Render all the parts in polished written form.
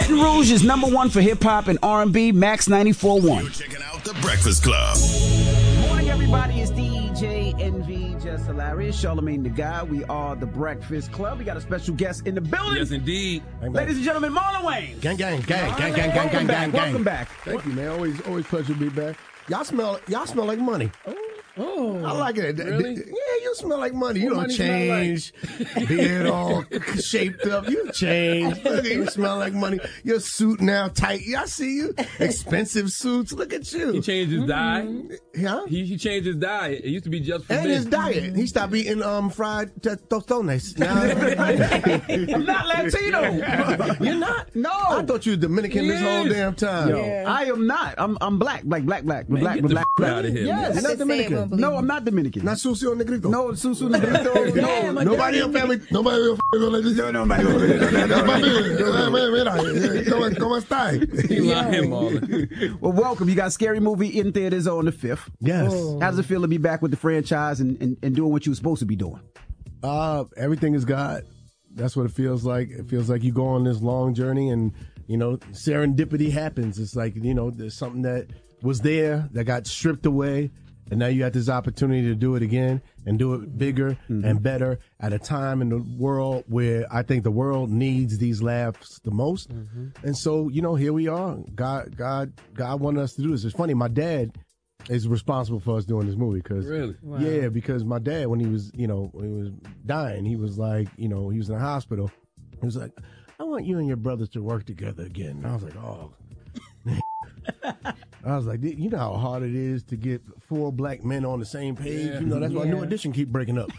Baton Rouge is #1 for hip-hop and R&B, Max 94.1. You're checking out The Breakfast Club. Morning, everybody. It's DJ NV, Just Hilarious, Charlamagne the Guy. We are The Breakfast Club. We got a special guest in the building. Yes, indeed. Ladies and gentlemen, Marlon Wayans. Gang. Welcome back. Thank you, man. Always pleasure to be back. Y'all smell like money. Oh, I like it. Really? Yeah, you smell like money. You What don't money smell change. Beard all shaped up. You change. Look at you, smell like money. Your suit now tight. I see you. Expensive suits. Look at you. He changed his dye. Huh? He changed his diet. It used to be just for And men. his diet. He stopped eating fried tostones. Now, I'm not Latino. you're not? No. I thought you were Dominican this whole damn time. Yo, I am not. I'm black. Black. Man, get the Black. f- out of here, Yes. You're not Dominican. No, I'm not Dominican. Not sucio negrito. No, Susu Negrito. No. Nobody in your family. Nobody in your family. ¿Cómo estás? He lying, Marlon. Well, welcome. You got Scary Movie in theaters on the 5th. Yes. How does it feel to be back with the franchise and doing what you were supposed to be doing? Everything is God. That's what it feels like. It feels like you go on this long journey and, serendipity happens. It's like, there's something that was there that got stripped away. And now you have this opportunity to do it again and do it bigger and better at a time in the world where I think the world needs these laughs the most. And so, here we are. God wanted us to do this. It's funny. My dad is responsible for us doing this movie because Really? Wow. yeah, because my dad, when he was dying, he was like, he was in the hospital. He was like, I want you and your brothers to work together again. And I was like, oh. I was like, you know how hard it is to get 4 black men on the same page? Yeah. That's why New Edition keep breaking up.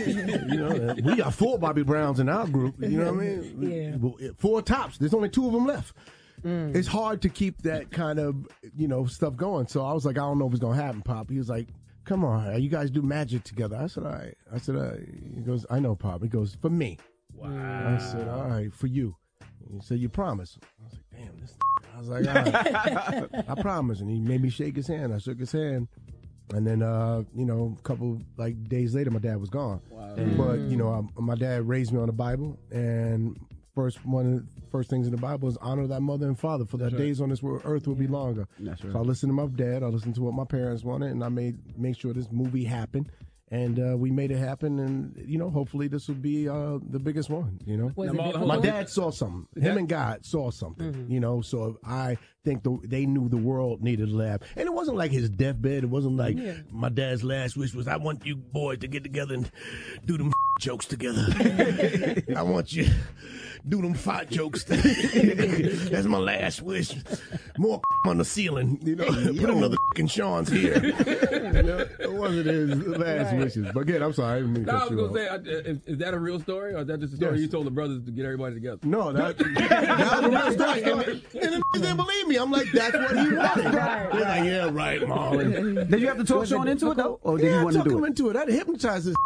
We got 4 Bobby Browns in our group. You know what I mean? Yeah. 4 tops. There's only 2 of them left. It's hard to keep that kind of, stuff going. So I was like, I don't know if it's going to happen, Pop. He was like, come on, you guys do magic together. I said, all right. I said, he goes, I know, Pop. He goes, for me. Wow. I said, all right, for you. He said, you promise? I was like, damn, this. I was like, all right, I promise. And he made me shake his hand. I shook his hand. And then, a couple days later, my dad was gone. Wow. But, my dad raised me on the Bible. And one of the first things in the Bible is honor thy mother and father, for thy days on this earth will be longer. That's right. So I listened to my dad. I listened to what my parents wanted. And I make sure this movie happened. And we made it happen, and hopefully this will be the biggest one. Was it Now, difficult? My dad saw something. Him and God saw something. So I think they knew the world needed a laugh, and it wasn't like his deathbed. It wasn't like my dad's last wish was, I want you boys to get together and do them jokes together. I want you do them fight jokes. That's my last wish. More on the ceiling. Put another in Sean's here. It wasn't his last wishes. But again, I'm sorry. I didn't mean to No, I cut was you going off. to say, is that a real story, or is that just a story Yes. you told the brothers to get everybody together? No, that was a real story. And the niggas didn't believe me. I'm like, that's what he wanted. They're like, yeah, right, Marlon. Did you have to talk Sean into it though, or did Yeah, he I want to took do him it? into it. I hypnotized this.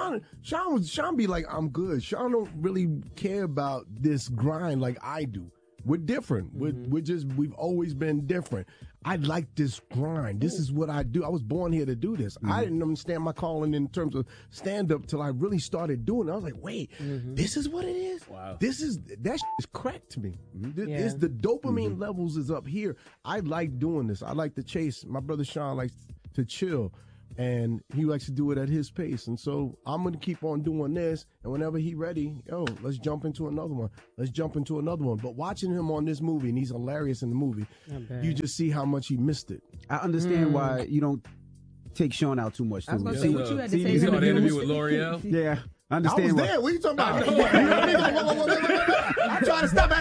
Sean be like, I'm good. Sean don't really care about this grind like I do. We're different. We've always been different. I like this grind. This is what I do. I was born here to do this. I didn't understand my calling in terms of stand-up till I really started doing it. I was like, wait, this is what it is? Wow. That shit is crack to me. Yeah. The dopamine levels is up here. I like doing this. I like to chase. My brother Sean likes to chill. And he likes to do it at his pace. And so I'm going to keep on doing this. And whenever he's ready, let's jump into another one. But watching him on this movie, and he's hilarious in the movie, you just see how much he missed it. I understand why you don't take Sean out too much. I was Too. going to say what you had to See, say. You these saw the interview interviews? with L'Oreal? Yeah, I I understand. was why. there. What are you talking about? You know what I mean? I'm trying to stop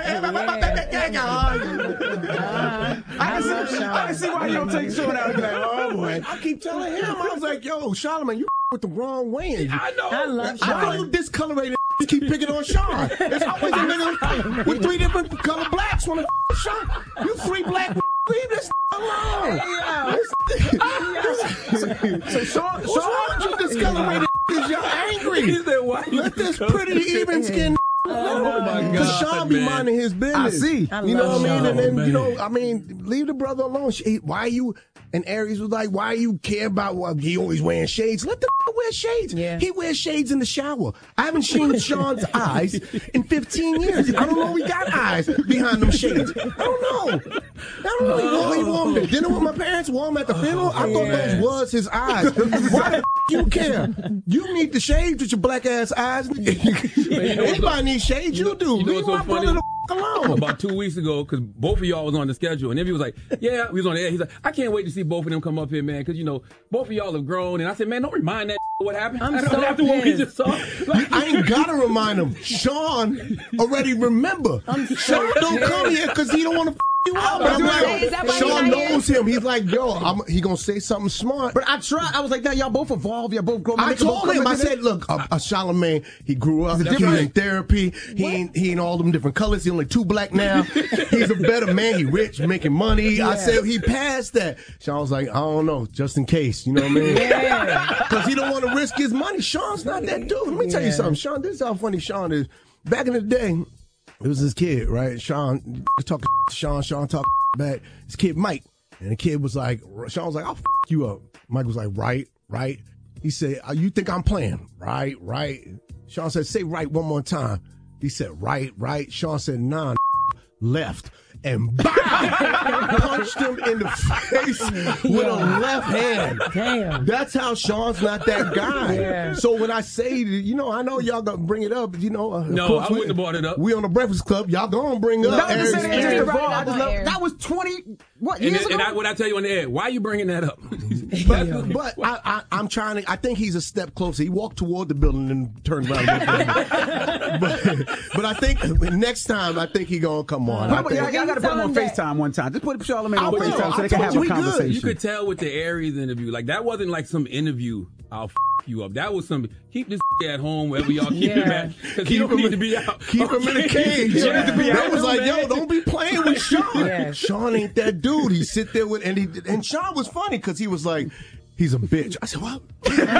I can see why you don't take Sean out. Like, oh boy. I keep telling him, I was like, yo, Charlamagne, you with the wrong way. I know. I love I know you Sean. discolorated keep picking on Sean. There's always a nigga with 3 different color blacks on the Sean. You 3 black. Leave this alone. So Sean, What's wrong with you discolorated? Y'all angry. He said, why you Let this pretty even skin Oh my God, Because Sean be man. minding his business. I see. You know what I mean? And then, man. you know, I mean, leave the brother alone. Why you, and Aries was like, why you care about what he always wearing shades? Let the wear shades. Yeah. He wears shades in the shower. I haven't seen Sean's eyes in 15 years. I don't know if he got eyes behind them shades. I don't know. He wore them at dinner with my parents, wore them at the funeral. I thought those was his eyes. Why the you care? You need the shades with your black ass eyes. Anybody needs shades, you do. You know Leave what's so my funny? brother the alone. About 2 weeks ago, because both of y'all was on the schedule, and then he was like, yeah, we was on the air. He's like, I can't wait to see both of them come up here, man, because, you know, both of y'all have grown. And I said, man, don't remind that what happened. I'm so after what we pissed. just saw. Like, I ain't gotta remind him. Sean already remember. Sean don't come here because he don't want to you up. And I'm Is that why like, Sean he not here? knows him. He's like, yo, he gonna say something smart. But I tried. I was like, y'all both evolved. Y'all both grown. I told him, I said, look, Charlamagne, he grew up, he's in therapy, he ain't all them different colors, he only 2 black now, he's a better man, he rich, making money. I said, he passed that. Sean was like, I don't know, just in case, you know what I mean? Because he don't want to risk his money. Sean's not that dude. Let me tell you something, Sean, this is how funny Sean is. Back in the day, it was this kid, right? Sean talking to Sean talking back. This kid, Mike. And the kid was like, Sean was like, I'll f you up. Mike was like, right. He said, you think I'm playing? Right. Sean said, say right one more time. He said, right. Sean said, nah, left. And bow! Punched him in the face with a left hand. Damn. That's how Sean's not that guy. Yeah. So when I say, you know, I know y'all gonna bring it up, you know. No, course I wouldn't have brought it up. We on the Breakfast Club. Y'all gonna bring up That was Eric's just Eric evolved. brought it I up just on love- air. That was 20 and years ago. what I tell you on the air, why are you bringing that up? But I'm trying to. I think he's a step closer. He walked toward the building and turned around. but I think next time, I think he gonna come on. How about I think- y'all gotta put him on Tell him that. FaCetime one time. Just put Charlamagne I on will. FaceTime so I they can told have you a we good. conversation. You could tell with the Aries interview, like that wasn't like some interview. I'll f you up. That was some keep this at home wherever y'all keep him at. Because he don't need to be out. Keep him in the cage. That was like, yo, don't be playing with Sean. Yeah. Sean ain't that dude. He sit there with, and Sean was funny because he was like, he's a bitch. I said, what?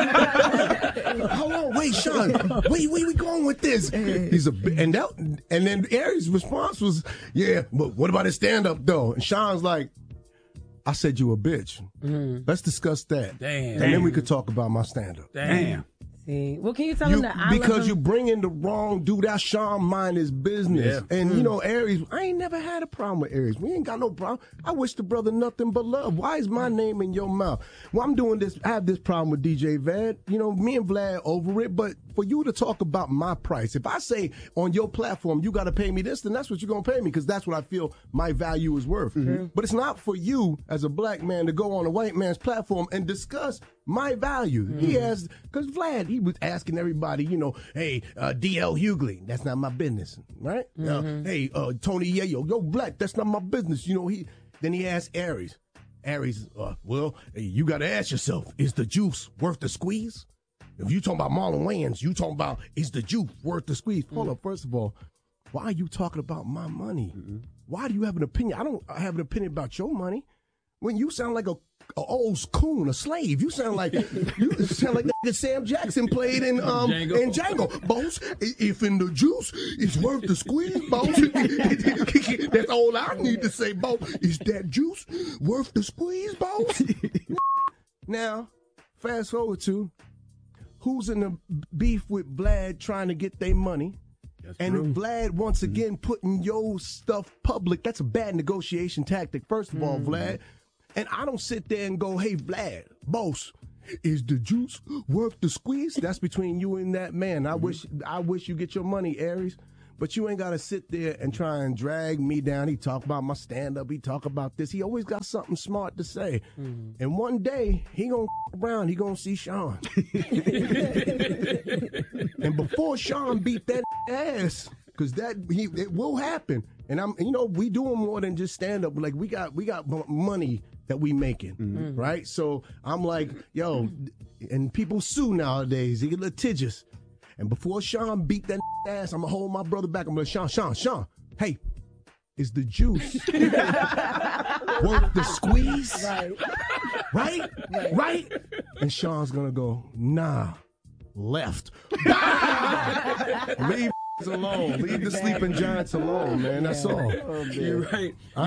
Hold on, wait, Sean. Wait, we going with this? He's a and then Aries' response was, yeah, but what about his stand up though? And Sean's like, I said you a bitch. Let's discuss that. Damn. And then we could talk about my stand up. Damn. See, well, can you tell him that I love Because him? you bring in the wrong dude. That Sean mind his business. Yeah. And, you know, Aries, I ain't never had a problem with Aries. We ain't got no problem. I wish the brother nothing but love. Why is my name in your mouth? Well, I'm doing this. I have this problem with DJ Vad. You know, me and Vlad over it. But for you to talk about my price, if I say on your platform, you got to pay me this, then that's what you're going to pay me because that's what I feel my value is worth. But it's not for you as a black man to go on a white man's platform and discuss my value. He has, because Vlad, he was asking everybody, you know, hey, D.L. Hughley, that's not my business, right? Hey, Tony Yayo, yo, black, that's not my business. You know, then he asked Aries. Aries, well, hey, you got to ask yourself, is the juice worth the squeeze? If you talking about Marlon Wayans, you talking about, is the juice worth the squeeze? Hold up, first of all, why are you talking about my money? Why do you have an opinion? I don't have an opinion about your money. When you sound like a old coon, a slave, you sound like that Sam Jackson played in Django. Boss, if in the juice, it's worth the squeeze, boss. That's all I need to say, boss. Is that juice worth the squeeze, boss? Now, fast forward to who's in the beef with Vlad trying to get their money. And Vlad, once again, putting your stuff public, that's a bad negotiation tactic, first of all, Vlad. And I don't sit there and go, hey, Vlad, boss, is the juice worth the squeeze? That's between you and that man. I wish you get your money, Aries. But you ain't got to sit there and try and drag me down. He talk about my stand-up. He talk about this. He always got something smart to say. And one day, he going to around. He going to see Sean. And before Sean beat that ass, because it will happen. And we doing more than just stand-up. Like, we got money that we making, right? So I'm like, yo, and people sue nowadays. They get litigious. And before Sean beat that ass, I'm going to hold my brother back. I'm going to Sean, hey, is the juice worth the squeeze? Right? And Sean's going to go, nah, left. Leave alone. Leave the sleeping giants alone, man. That's all. You're right. I